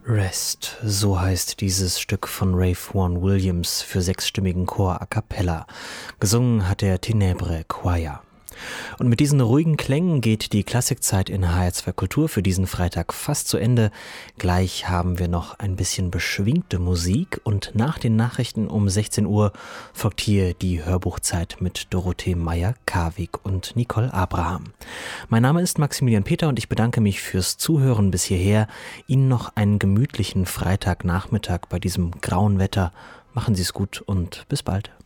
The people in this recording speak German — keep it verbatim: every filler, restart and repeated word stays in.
Rest, so heißt dieses Stück von Ralph Vaughan Williams für sechsstimmigen Chor a cappella. Gesungen hat der Ténèbres Choir. Und mit diesen ruhigen Klängen geht die Klassikzeit in H R zwei Kultur für diesen Freitag fast zu Ende. Gleich haben wir noch ein bisschen beschwingte Musik und nach den Nachrichten um sechzehn Uhr folgt hier die Hörbuchzeit mit Dorothee Meyer-Karwig und Nicole Abraham. Mein Name ist Maximilian Peter und ich bedanke mich fürs Zuhören bis hierher. Ihnen noch einen gemütlichen Freitagnachmittag bei diesem grauen Wetter. Machen Sie es gut und bis bald.